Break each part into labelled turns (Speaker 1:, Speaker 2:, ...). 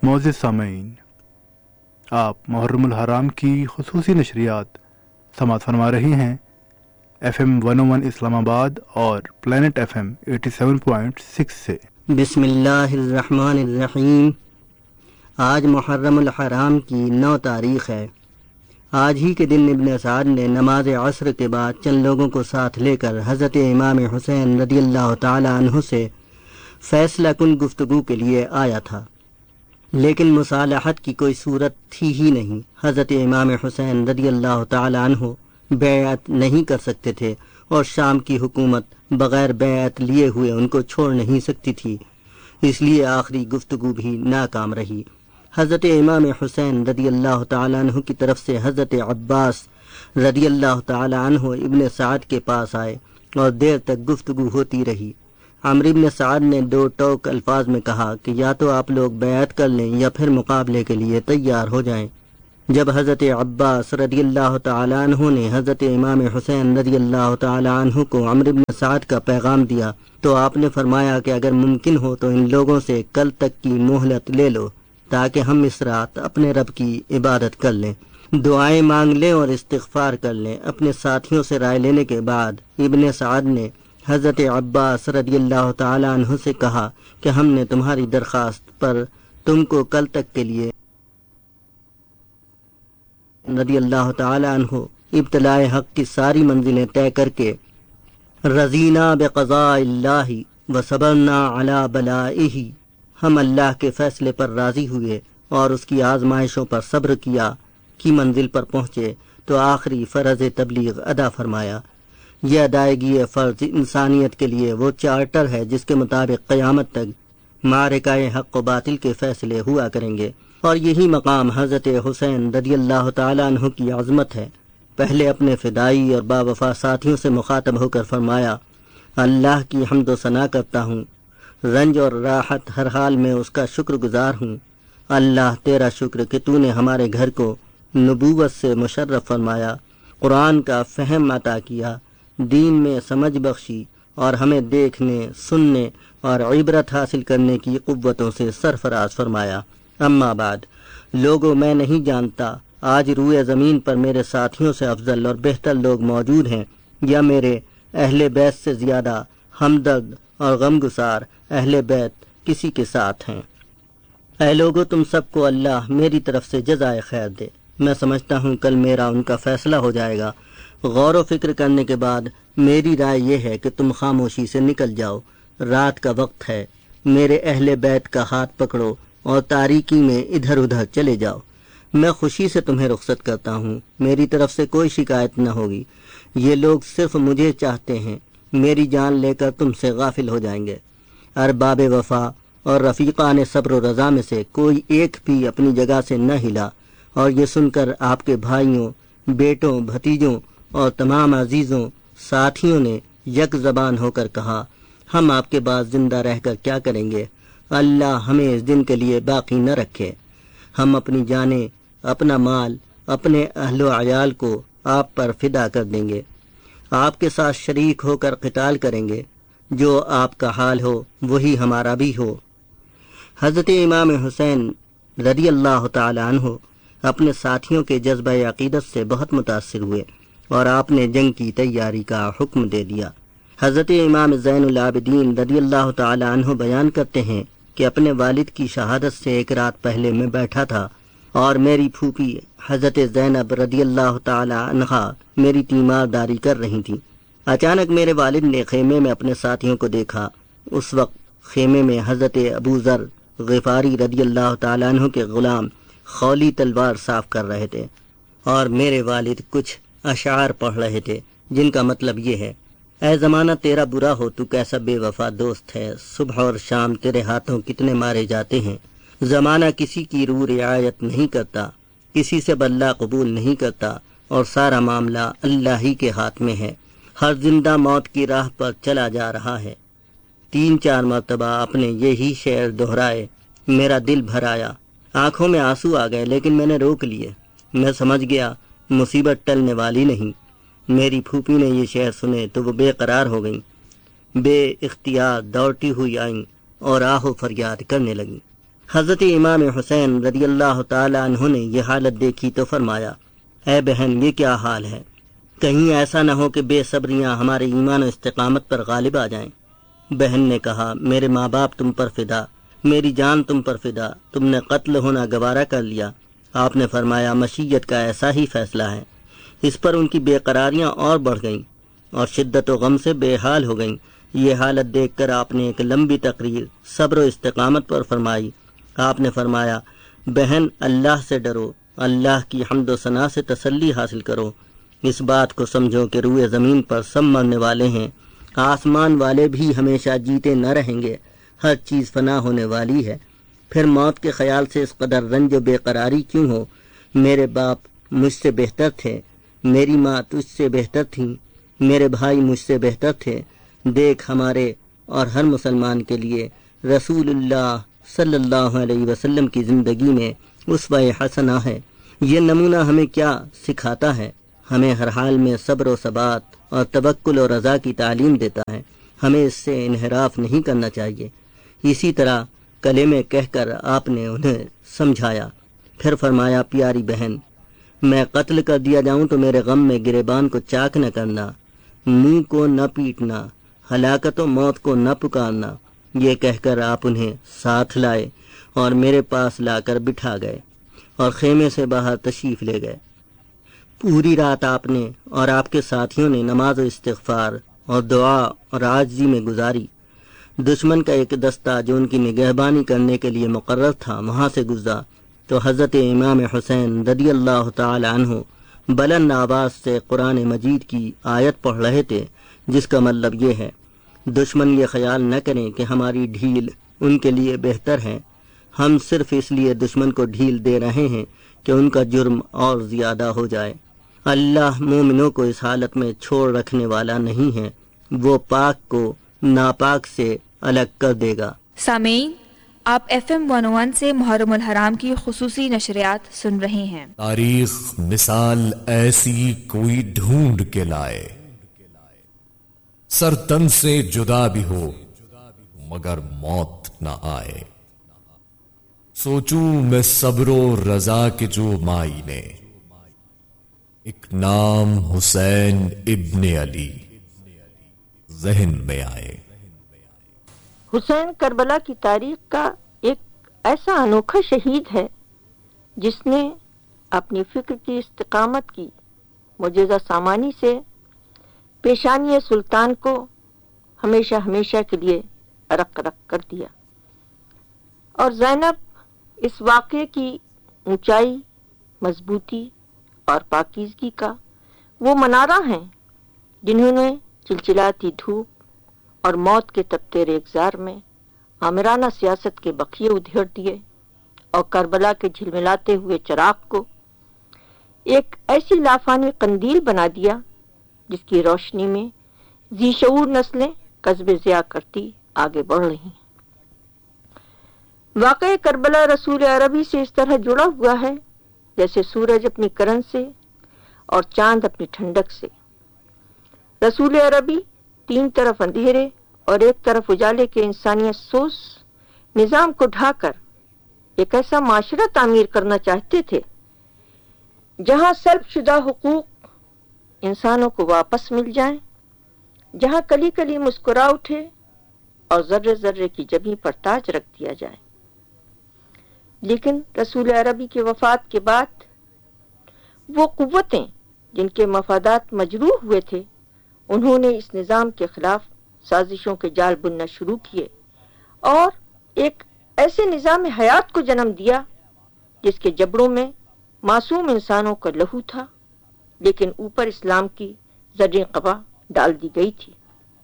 Speaker 1: معزز سامعین، آپ محرم الحرام کی خصوصی نشریات سماعت فرما رہی ہیں FM 101 اسلام آباد اور پلانٹ FM 87.6 سے۔
Speaker 2: بسم اللہ الرحمن الرحیم۔ آج محرم الحرام کی 9 تاریخ ہے۔ آج ہی کے دن ابن سعد نے نماز عصر کے بعد چند لوگوں کو ساتھ لے کر حضرت امام حسین رضی اللہ تعالی عنہ سے فیصلہ کن گفتگو کے لیے آیا تھا، لیکن مصالحت کی کوئی صورت تھی ہی نہیں۔ حضرت امام حسین رضی اللہ تعالی عنہ بیعت نہیں کر سکتے تھے اور شام کی حکومت بغیر بیعت لیے ہوئے ان کو چھوڑ نہیں سکتی تھی، اس لیے آخری گفتگو بھی ناکام رہی۔ حضرت امام حسین رضی اللہ تعالی عنہ کی طرف سے حضرت عباس رضی اللہ تعالی عنہ ابن سعد کے پاس آئے اور دیر تک گفتگو ہوتی رہی۔ عمرو بن سعد نے 2 ٹوک الفاظ میں کہا کہ یا تو آپ لوگ بیعت کر لیں یا پھر مقابلے کے لیے تیار ہو جائیں۔ جب حضرت عباس رضی اللہ تعالی عنہ نے حضرت امام حسین رضی اللہ تعالی عنہ کو عمرو بن سعد کا پیغام دیا تو آپ نے فرمایا کہ اگر ممکن ہو تو ان لوگوں سے کل تک کی مہلت لے لو تاکہ ہم اس رات اپنے رب کی عبادت کر لیں، دعائیں مانگ لیں اور استغفار کر لیں۔ اپنے ساتھیوں سے رائے لینے کے بعد ابن سعد نے حضرت عباس رضی اللہ تعالی عنہ سے کہا کہ ہم نے تمہاری درخواست پر تم کو کل تک کے لیے رضی اللہ تعالی عنہ ابتلاء حق کی ساری منزلیں طے کر کے رضینا بقضاء اللہ وصبرنا علی بلائہ، ہم اللہ کے فیصلے پر راضی ہوئے اور اس کی آزمائشوں پر صبر کیا کی منزل پر پہنچے تو آخری فرض تبلیغ ادا فرمایا۔ یہ ادائیگی فرض انسانیت کے لیے وہ چارٹر ہے جس کے مطابق قیامت تک معرکہ حق و باطل کے فیصلے ہوا کریں گے، اور یہی مقام حضرت حسین رضی اللہ تعالی عنہ کی عظمت ہے۔ پہلے اپنے فدائی اور باوفا ساتھیوں سے مخاطب ہو کر فرمایا، اللہ کی حمد و ثنا کرتا ہوں، رنج اور راحت ہر حال میں اس کا شکر گزار ہوں۔ اللہ تیرا شکر کہ تو نے ہمارے گھر کو نبوت سے مشرف فرمایا، قرآن کا فہم عطا کیا، دین میں سمجھ بخشی اور ہمیں دیکھنے، سننے اور عبرت حاصل کرنے کی قوتوں سے سرفراز فرمایا۔ اما بعد، لوگوں میں نہیں جانتا آج روئے زمین پر میرے ساتھیوں سے افضل اور بہتر لوگ موجود ہیں یا میرے اہل بیت سے زیادہ ہمدرد اور غمگسار اہل بیت کسی کے ساتھ ہیں۔ اے لوگو، تم سب کو اللہ میری طرف سے جزائے خیر دے۔ میں سمجھتا ہوں کل میرا ان کا فیصلہ ہو جائے گا۔ غور و فکر کرنے کے بعد میری رائے یہ ہے کہ تم خاموشی سے نکل جاؤ، رات کا وقت ہے، میرے اہل بیت کا ہاتھ پکڑو اور تاریکی میں ادھر ادھر چلے جاؤ۔ میں خوشی سے تمہیں رخصت کرتا ہوں، میری طرف سے کوئی شکایت نہ ہوگی۔ یہ لوگ صرف مجھے چاہتے ہیں، میری جان لے کر تم سے غافل ہو جائیں گے۔ ارباب وفا اور رفیقان صبر و رضا میں سے کوئی ایک بھی اپنی جگہ سے نہ ہلا، اور یہ سن کر آپ کے بھائیوں، بیٹوں، بھتیجوں اور تمام عزیزوں ساتھیوں نے یک زبان ہو کر کہا، ہم آپ کے بعد زندہ رہ کر کیا کریں گے؟ اللہ ہمیں اس دن کے لیے باقی نہ رکھے۔ ہم اپنی جانیں، اپنا مال، اپنے اہل و عیال کو آپ پر فدا کر دیں گے، آپ کے ساتھ شریک ہو کر قتال کریں گے، جو آپ کا حال ہو وہی ہمارا بھی ہو۔ حضرت امام حسین رضی اللہ تعالی عنہ اپنے ساتھیوں کے جذبہ عقیدت سے بہت متاثر ہوئے اور آپ نے جنگ کی تیاری کا حکم دے دیا۔ حضرت امام زین العابدین رضی اللہ تعالی عنہ بیان کرتے ہیں کہ اپنے والد کی شہادت سے ایک رات پہلے میں بیٹھا تھا اور میری پھوپھی حضرت زینب رضی اللہ تعالی عنہا میری تیمار داری کر رہی تھیں۔ اچانک میرے والد نے خیمے میں اپنے ساتھیوں کو دیکھا۔ اس وقت خیمے میں حضرت ابو ذر غفاری رضی اللہ تعالی عنہ کے غلام خولی تلوار صاف کر رہے تھے اور میرے والد کچھ اشعار پڑھ رہے تھے جن کا مطلب یہ ہے، اے زمانہ تیرا برا ہو، تو کیسا بے وفا دوست ہے، صبح اور شام تیرے ہاتھوں کتنے مارے جاتے ہیں، زمانہ کسی کی روح رعایت نہیں کرتا، کسی سے بدلہ قبول نہیں کرتا اور سارا معاملہ اللہ ہی کے ہاتھ میں ہے، ہر زندہ موت کی راہ پر چلا جا رہا ہے۔ 3-4 مرتبہ اپنے یہی شعر دہرائے، میرا دل بھر آیا، آنکھوں میں آنسو آ گئے، لیکن میں نے روک لیے۔ میں سمجھ گیا مصیبت ٹلنے والی نہیں۔ میری پھوپھی نے یہ شعر سنے تو وہ بے قرار ہو گئیں، بے اختیار دوڑتی ہوئی آئیں اور آہ و فریاد کرنے لگیں۔ حضرت امام حسین رضی اللہ تعالی عنہ نے یہ حالت دیکھی تو فرمایا، اے بہن یہ کیا حال ہے، کہیں ایسا نہ ہو کہ بے صبریاں ہمارے ایمان و استقامت پر غالب آ جائیں۔ بہن نے کہا، میرے ماں باپ تم پر فدا، میری جان تم پر فدا، تم نے قتل ہونا گوارا کر لیا۔ آپ نے فرمایا، مشیت کا ایسا ہی فیصلہ ہے۔ اس پر ان کی بے قراریاں اور بڑھ گئیں اور شدت و غم سے بے حال ہو گئیں۔ یہ حالت دیکھ کر آپ نے ایک لمبی تقریر صبر و استقامت پر فرمائی۔ آپ نے فرمایا، بہن اللہ سے ڈرو، اللہ کی حمد و ثنا سے تسلی حاصل کرو، اس بات کو سمجھو کہ روئے زمین پر سب مرنے والے ہیں، آسمان والے بھی ہمیشہ جیتے نہ رہیں گے، ہر چیز فنا ہونے والی ہے۔ پھر موت کے خیال سے اس قدر رنج و بے قراری کیوں ہو؟ میرے باپ مجھ سے بہتر تھے، میری ماں تجھ سے بہتر تھی، میرے بھائی مجھ سے بہتر تھے۔ دیکھ ہمارے اور ہر مسلمان کے لیے رسول اللہ صلی اللہ علیہ وسلم کی زندگی میں اسوہ حسنہ ہے۔ یہ نمونہ ہمیں کیا سکھاتا ہے؟ ہمیں ہر حال میں صبر و ثبات اور توکل و رضا کی تعلیم دیتا ہے۔ ہمیں اس سے انحراف نہیں کرنا چاہیے۔ اسی طرح کلمے کہہ کر آپ نے انہیں سمجھایا۔ پھر فرمایا، پیاری بہن، میں قتل کر دیا جاؤں تو میرے غم میں گریبان کو چاک نہ کرنا، منہ کو نہ پیٹنا، ہلاکت و موت کو نہ پکارنا۔ یہ کہہ کر آپ انہیں ساتھ لائے اور میرے پاس لا کر بٹھا گئے اور خیمے سے باہر تشریف لے گئے۔ پوری رات آپ نے اور آپ کے ساتھیوں نے نماز و استغفار اور دعا اور عاجزی میں گزاری۔ دشمن کا ایک دستہ جو ان کی نگہبانی کرنے کے لیے مقرر تھا وہاں سے گزرا تو حضرت امام حسین رضی اللہ تعالی عنہ بلند آواز سے قرآن مجید کی آیت پڑھ رہے تھے، جس کا مطلب یہ ہے، دشمن یہ خیال نہ کریں کہ ہماری ڈھیل ان کے لیے بہتر ہے، ہم صرف اس لیے دشمن کو ڈھیل دے رہے ہیں کہ ان کا جرم اور زیادہ ہو جائے۔ اللہ مومنوں کو اس حالت میں چھوڑ رکھنے والا نہیں ہے، وہ پاک کو ناپاک سے الگ کر دے گا۔
Speaker 3: سامعین، آپ FM 101 سے محرم الحرام کی خصوصی نشریات سن رہے ہیں۔
Speaker 4: تاریخ مثال ایسی کوئی ڈھونڈ کے لائے، سر تن سے جدا بھی ہو مگر موت نہ آئے۔ سوچوں میں صبر و رضا کے جو مائی نے، ایک نام حسین ابن علی ذہن میں آئے۔
Speaker 5: حسین کربلا کی تاریخ کا ایک ایسا انوکھا شہید ہے جس نے اپنی فکر کی استقامت کی معجزہ سامانی سے پیشانی سلطان کو ہمیشہ ہمیشہ کے لیے رق کر دیا، اور زینب اس واقعے کی اونچائی، مضبوطی اور پاکیزگی کا وہ منارہ ہیں جنہوں نے چلچلاتی دھوپ اور موت کے تپتے ریگزار میں آمرانہ سیاست کے بقیے ادھیڑ دیے اور کربلا کے جھلملاتے ہوئے چراغ کو ایک ایسی لافانی قندیل بنا دیا جس کی روشنی میں ذی شعور نسلیں قصب ضیاء کرتی آگے بڑھ رہی ہیں۔ واقعہ کربلا رسول عربی سے اس طرح جڑا ہوا ہے جیسے سورج اپنی کرن سے اور چاند اپنی ٹھنڈک سے۔ رسول عربی تین طرف اندھیرے اور ایک طرف اجالے کے انسانی افسوس نظام کو ڈھا کر ایک ایسا معاشرہ تعمیر کرنا چاہتے تھے جہاں سلب شدہ حقوق انسانوں کو واپس مل جائیں، جہاں کلی کلی مسکرا اٹھے اور ذرے ذرے کی جبیں پر تاج رکھ دیا جائے۔ لیکن رسول عربی کی وفات کے بعد وہ قوتیں جن کے مفادات مجروح ہوئے تھے، انہوں نے اس نظام کے خلاف سازشوں کے جال بننا شروع کیے اور ایک ایسے نظام حیات کو جنم دیا جس کے جبڑوں میں معصوم انسانوں کا لہو تھا، لیکن اوپر اسلام کی زرعی قبا ڈال دی گئی تھی۔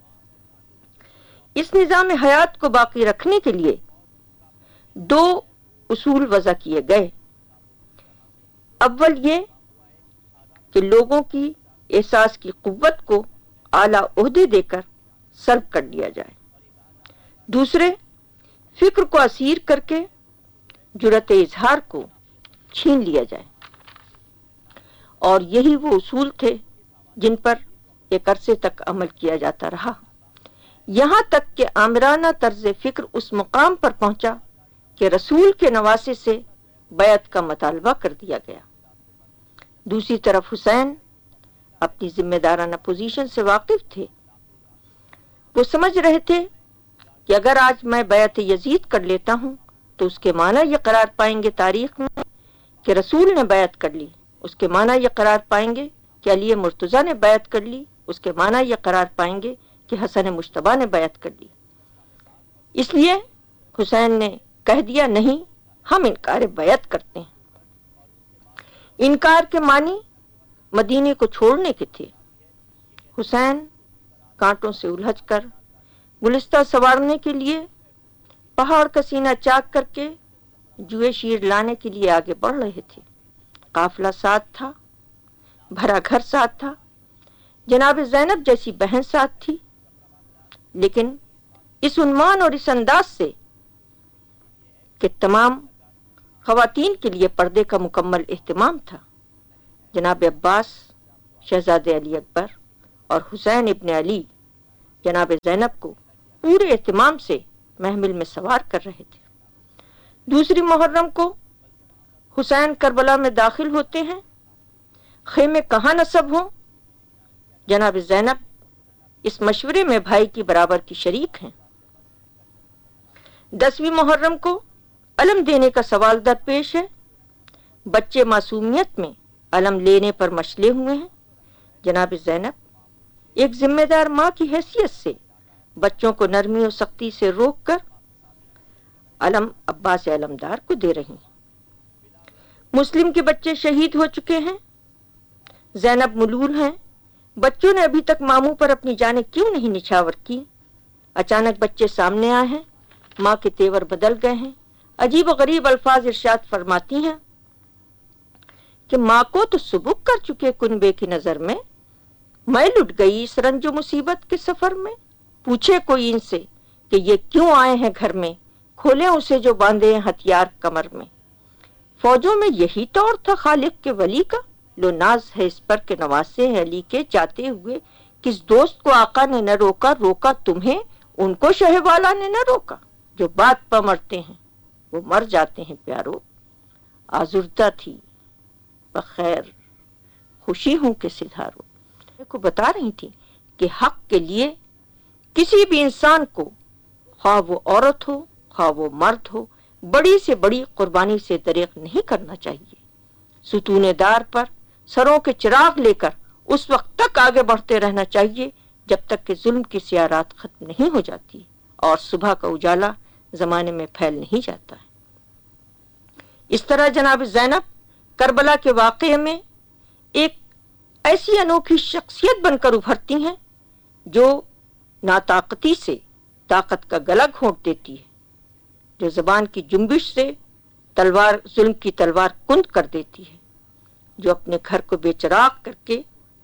Speaker 5: اس نظام حیات کو باقی رکھنے کے لیے دو اصول وضع کیے گئے۔ اول یہ کہ لوگوں کی احساس کی قوت کو اعلیٰ عہدے دے کر سلب کر لیا جائے، دوسرے فکر کو اسیر کر کے جرأت اظہار کو چھین لیا جائے، اور یہی وہ اصول تھے جن پر ایک عرصے تک عمل کیا جاتا رہا، یہاں تک کہ آمرانہ طرز فکر اس مقام پر پہنچا کہ رسول کے نواسے سے بیعت کا مطالبہ کر دیا گیا۔ دوسری طرف حسین اپنی ذمہ دارانہ پوزیشن سے واقف تھے۔ وہ سمجھ رہے تھے کہ اگر آج میں بیعت یزید کر لیتا ہوں تو اس کے معنی یہ قرار پائیں گے تاریخ میں کہ رسول نے بیعت کر لی، اس کے معنی یہ قرار پائیں گے کہ علی مرتضیٰ نے بیعت کر لی، اس کے معنی یہ قرار پائیں گے کہ حسن مجتبیٰ نے بیعت کر لی۔ اس لیے حسین نے کہہ دیا نہیں، ہم انکار بیعت کرتے ہیں۔ انکار کے معنی مدینے کو چھوڑنے کے تھے۔ حسین کانٹوں سے الجھ کر گلستہ سنوارنے کے لیے پہاڑ کا سینہ چاک کر کے جوئے شیر لانے کے لیے آگے بڑھ رہے تھے۔ قافلہ ساتھ تھا، بھرا گھر ساتھ تھا، جناب زینب جیسی بہن ساتھ تھی، لیکن اس عنوان اور اس انداز سے کہ تمام خواتین کے لیے پردے کا مکمل اہتمام تھا۔ جناب عباس شہزادے علی اکبر اور حسین ابن علی جناب زینب کو پورے اہتمام سے محمل میں سوار کر رہے تھے۔ دوسری محرم کو حسین کربلا میں داخل ہوتے ہیں۔ خیمے کہاں نصب ہوں، جناب زینب اس مشورے میں بھائی کی برابر کی شریک ہیں۔ 10ویں محرم کو علم دینے کا سوال درپیش ہے۔ بچے معصومیت میں علم لینے پر مشلے ہوئے ہیں۔ جناب زینب ایک ذمہ دار ماں کی حیثیت سے بچوں کو نرمی و سختی سے روک کر علم عباس علمدار کو دے رہی ہیں۔ مسلم کے بچے شہید ہو چکے ہیں، زینب ملول ہیں، بچوں نے ابھی تک ماموں پر اپنی جانیں کیوں نہیں نچھاور کی؟ اچانک بچے سامنے آئے ہیں، ماں کے تیور بدل گئے ہیں۔ عجیب و غریب الفاظ ارشاد فرماتی ہیں کہ ماں کو تو سبک کر چکے کنبے کی نظر میں لٹ گئی اس رنج و مصیبت کے سفر میں۔ پوچھے کوئی ان سے کہ یہ کیوں آئے ہیں گھر میں، کھولے اسے جو باندھے ہیں ہتھیار کمر میں۔ فوجوں میں یہی طور تھا خالق کے ولی کا، لو ناز ہے اس پر کہ نواسے ہیں علی کے چاہتے ہوئے، کس دوست کو آقا نے نہ روکا، روکا تمہیں ان کو شہ والا نے نہ روکا۔ جو بات پہ مرتے ہیں وہ مر جاتے ہیں پیارو، آزردہ تھی بخیر خوشی ہوں کہ سدھارو۔ کو بتا رہی تھی کہ حق کے لیے کسی بھی انسان کو، خواہ وہ عورت ہو خواہ وہ مرد ہو، بڑی سے بڑی قربانی سے دریغ نہیں کرنا چاہیے۔ ستون دار پر سروں کے چراغ لے کر اس وقت تک آگے بڑھتے رہنا چاہیے جب تک کہ ظلم کی سیاہ رات ختم نہیں ہو جاتی اور صبح کا اجالا زمانے میں پھیل نہیں جاتا ہے۔ اس طرح جناب زینب کربلا کے واقعے میں ایک ایسی انوکھی شخصیت بن کر ابھرتی ہیں جو ناطاقتی سے طاقت کا گلا گھونٹ دیتی ہے، جو زبان کی جنبش سے تلوار ظلم کی تلوار کند کر دیتی ہے، جو اپنے گھر کو بے چراغ کر کے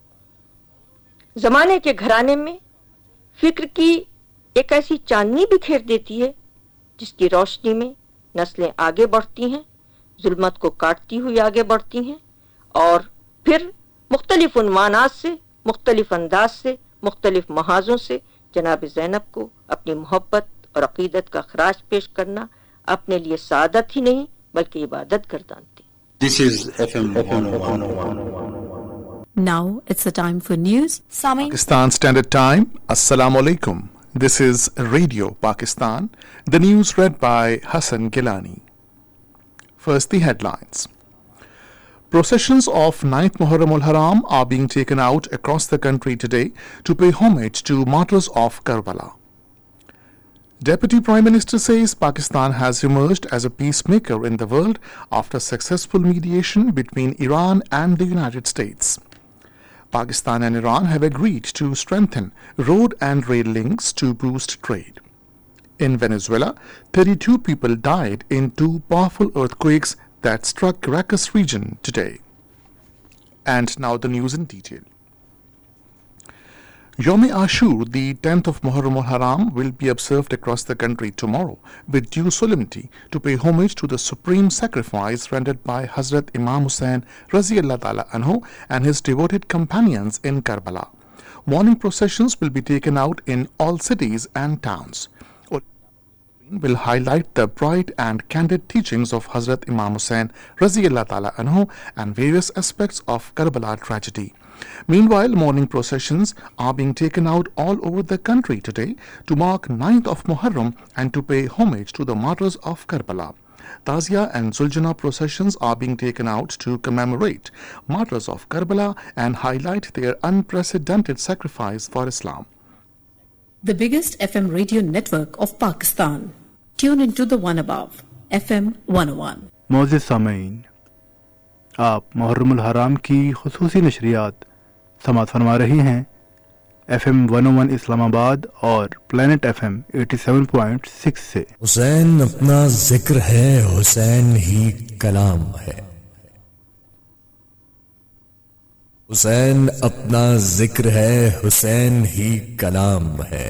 Speaker 5: زمانے کے گھرانے میں فکر کی ایک ایسی چاندنی بکھیر دیتی ہے جس کی روشنی میں نسلیں آگے بڑھتی ہیں، ظلمت کو کاٹتی ہوئی آگے بڑھتی ہیں، اور پھر مختلف عنوانات سے، مختلف انداز سے، مختلف محاذوں سے جناب زینب کو اپنی محبت اور عقیدت کا خراج پیش کرنا اپنے لیے سعادت ہی نہیں بلکہ عبادت گردانتی۔
Speaker 6: This is FM 101.
Speaker 7: Now it's the time for news.
Speaker 3: سامعین،
Speaker 1: Pakistan Standard Time. Assalamu alaikum. This is Radio Pakistan. The news read by Hassan Gilani. First, the headlines. Processions of 9th Muharram al-Haram are being taken out across the country today to pay homage to martyrs of Karbala. Deputy Prime Minister says Pakistan has emerged as a peacemaker in the world after successful mediation between Iran and the United States. Pakistan and Iran have agreed to strengthen road and rail links to boost trade. In Venezuela, 32 people died in two powerful earthquakes that struck Caracas region today. And now the news in detail. Yom-e-Ashur, the 10th of Muharram al-Haram, will be observed across the country tomorrow with due solemnity to pay homage to the supreme sacrifice rendered by Hazrat Imam Hussain Raziyallahu Ta'ala Anhu and his devoted companions in Karbala. Morning processions will be taken out in all cities and towns.
Speaker 8: will highlight the bright and candid teachings of Hazrat Imam Hussain Raziyallahu Ta'ala Anhu and various aspects of Karbala tragedy. Meanwhile, mourning processions are being taken out all over the country today to mark 9th of Muharram and to pay homage to the martyrs of Karbala. Tazia and Zuljana processions are being taken out to commemorate martyrs of Karbala and highlight their unprecedented sacrifice for Islam.
Speaker 7: The biggest FM radio network of Pakistan. Tune into the one above, FM 101.
Speaker 1: मोअज़्ज़िज़ सामीन, आप मुहर्रमुल हराम की खुसूसी नशरियात समाअत फरमा रही हैं FM 101 Islamabad और planet FM 87.6 से।
Speaker 4: हुसैन अपना जिक्र है, हुसैन ही कलाम है। हुसैन अपना जिक्र है, हुसैन ही कलाम है।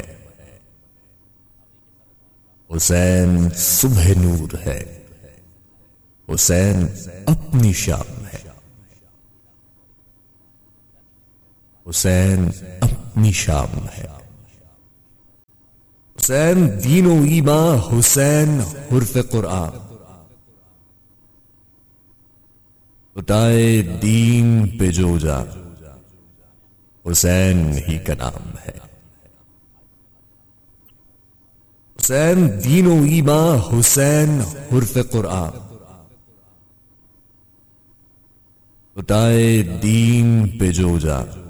Speaker 4: हुसैन सुबह नूर है, हुसैन अपनी शाम है। हुसैन अपनी शाम है। हुसैन दीनो ईमा, हुसैन हुर्फ कुरान। उताए दीन पे जो जा, हुसैन ही का नाम है। हुसैन दीनो ईमा, हुसैन हुर्फ कुरान। उताए दीन पे जो जा,